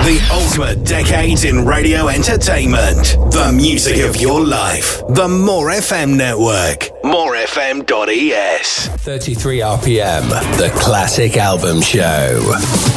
The ultimate decades in radio entertainment. The music of your life. The More FM network. morefm.es. 33 RPM, the Classic Album Show.